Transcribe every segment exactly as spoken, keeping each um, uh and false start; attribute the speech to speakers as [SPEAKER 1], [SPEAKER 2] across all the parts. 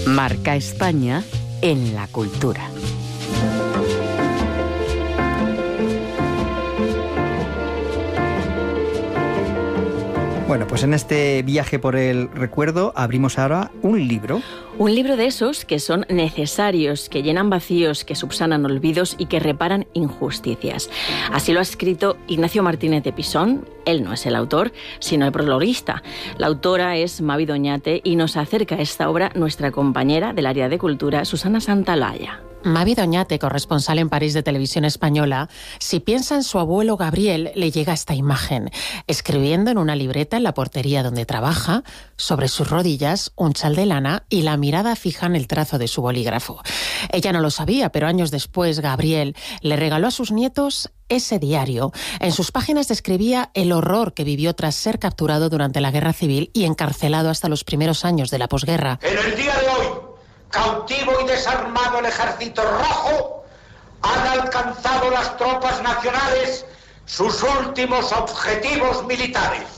[SPEAKER 1] Marca España en la cultura.
[SPEAKER 2] Bueno, pues en este viaje por el recuerdo abrimos ahora un libro.
[SPEAKER 3] Un libro de esos que son necesarios, que llenan vacíos, que subsanan olvidos y que reparan injusticias. Así lo ha escrito Ignacio Martínez de Pisón. Él no es el autor, sino el prologuista. La autora es Mavi Doñate y nos acerca a esta obra nuestra compañera del área de cultura, Susana Santalaya.
[SPEAKER 4] Mavi Doñate, corresponsal en París de Televisión Española, si piensa en su abuelo Gabriel, le llega esta imagen, escribiendo en una libreta en la portería donde trabaja, sobre sus rodillas, un chal de lana y la mirada fija en el trazo de su bolígrafo. Ella no lo sabía, pero años después, Gabriel le regaló a sus nietos ese diario. En sus páginas describía el horror que vivió tras ser capturado durante la Guerra Civil y encarcelado hasta los primeros años de la posguerra.
[SPEAKER 5] En el día de hoy, cautivo y desarmado el Ejército Rojo, han alcanzado las tropas nacionales sus últimos objetivos militares.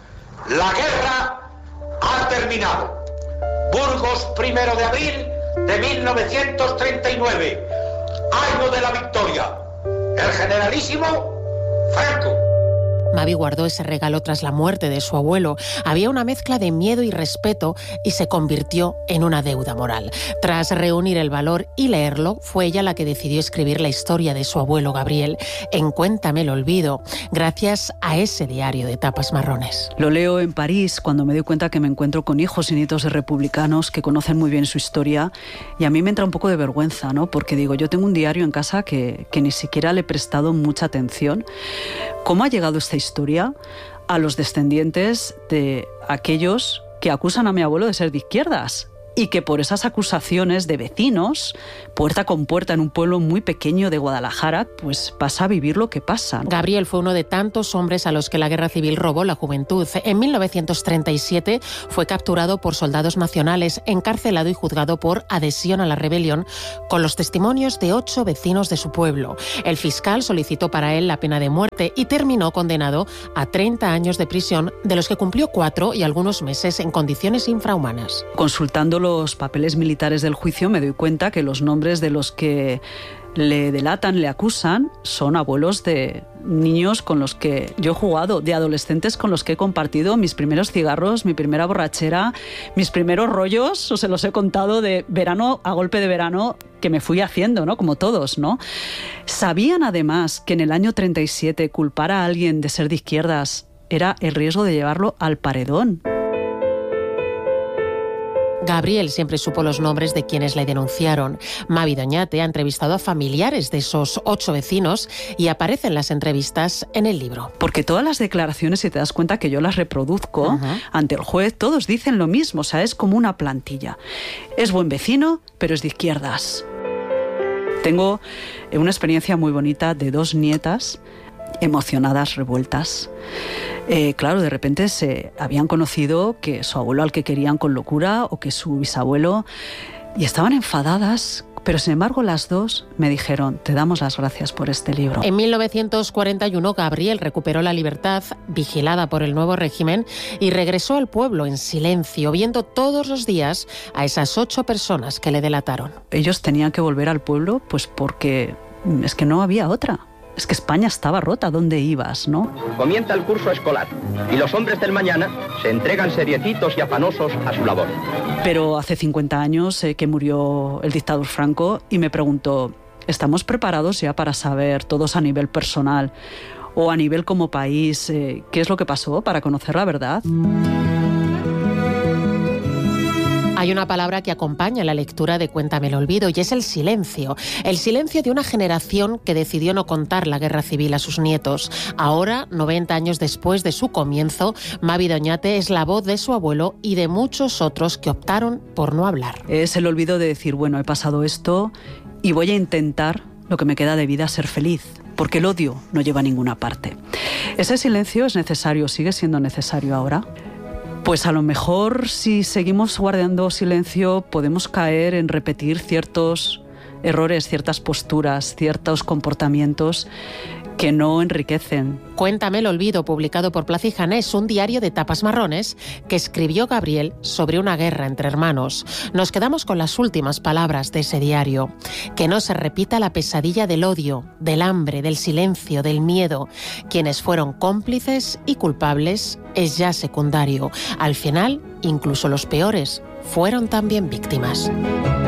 [SPEAKER 5] La guerra ha terminado. Burgos, primero de abril de mil novecientos treinta y nueve, año de la victoria. El generalísimo Franco.
[SPEAKER 4] Mavi guardó ese regalo tras la muerte de su abuelo. Había una mezcla de miedo y respeto y se convirtió en una deuda moral. Tras reunir el valor y leerlo, fue ella la que decidió escribir la historia de su abuelo Gabriel en Cuéntame el olvido, gracias a ese diario de tapas marrones.
[SPEAKER 6] Lo leo en París cuando me doy cuenta que me encuentro con hijos y nietos de republicanos que conocen muy bien su historia, y a mí me entra un poco de vergüenza, ¿no? Porque digo, yo tengo un diario en casa que, que ni siquiera le he prestado mucha atención. ¿Cómo ha llegado esta historia a los descendientes de aquellos que acusan a mi abuelo de ser de izquierdas? Y que por esas acusaciones de vecinos, puerta con puerta en un pueblo muy pequeño de Guadalajara, pues pasa a vivir lo que pasa.
[SPEAKER 4] Gabriel fue uno de tantos hombres a los que la Guerra Civil robó la juventud. En mil novecientos treinta y siete fue capturado por soldados nacionales, encarcelado y juzgado por adhesión a la rebelión, con los testimonios de ocho vecinos de su pueblo. El fiscal solicitó para él la pena de muerte y terminó condenado a treinta años de prisión, de los que cumplió cuatro y algunos meses en condiciones infrahumanas.
[SPEAKER 6] Consultando los papeles militares del juicio me doy cuenta que los nombres de los que le delatan, le acusan, son abuelos de niños con los que yo he jugado, de adolescentes con los que he compartido mis primeros cigarros, mi primera borrachera, mis primeros rollos, os se los he contado de verano a golpe de verano que me fui haciendo, ¿no? Como todos, ¿no? ¿Sabían además que en el año treinta y siete culpar a alguien de ser de izquierdas era el riesgo de llevarlo al paredón?
[SPEAKER 4] Gabriel siempre supo los nombres de quienes le denunciaron. Mavi Doñate ha entrevistado a familiares de esos ocho vecinos y aparece en las entrevistas en el libro.
[SPEAKER 6] Porque todas las declaraciones, si te das cuenta que yo las reproduzco uh-huh. ante el juez, todos dicen lo mismo, o sea, es como una plantilla. Es buen vecino, pero es de izquierdas. Tengo una experiencia muy bonita de dos nietas emocionadas, revueltas. Eh, claro, de repente se habían conocido que su abuelo al que querían con locura o que su bisabuelo, y estaban enfadadas, pero sin embargo las dos me dijeron, te damos las gracias por este libro.
[SPEAKER 4] En mil novecientos cuarenta y uno Gabriel recuperó la libertad, vigilada por el nuevo régimen, y regresó al pueblo en silencio, viendo todos los días a esas ocho personas que le delataron.
[SPEAKER 6] Ellos tenían que volver al pueblo pues porque es que no había otra. Es que España estaba rota, ¿dónde ibas, no?
[SPEAKER 7] Comienza el curso escolar y los hombres del mañana se entregan seriecitos y afanosos a su labor.
[SPEAKER 6] Pero hace cincuenta años eh, que murió el dictador Franco y me preguntó, ¿estamos preparados ya para saber todos a nivel personal o a nivel como país eh, qué es lo que pasó para conocer la verdad?
[SPEAKER 4] Hay una palabra que acompaña la lectura de Cuéntame el olvido y es el silencio. El silencio de una generación que decidió no contar la guerra civil a sus nietos. Ahora, noventa años después de su comienzo, Mavi Doñate es la voz de su abuelo y de muchos otros que optaron por no hablar.
[SPEAKER 6] Es el olvido de decir, bueno, he pasado esto y voy a intentar, lo que me queda de vida, ser feliz. Porque el odio no lleva a ninguna parte. Ese silencio es necesario, sigue siendo necesario ahora. Pues a lo mejor si seguimos guardando silencio podemos caer en repetir ciertos errores, ciertas posturas, ciertos comportamientos que no enriquecen.
[SPEAKER 4] Cuéntame el olvido, publicado por Plaza y Janés, un diario de tapas marrones que escribió Gabriel sobre una guerra entre hermanos. Nos quedamos con las últimas palabras de ese diario. Que no se repita la pesadilla del odio, del hambre, del silencio, del miedo. Quienes fueron cómplices y culpables es ya secundario. Al final, incluso los peores fueron también víctimas.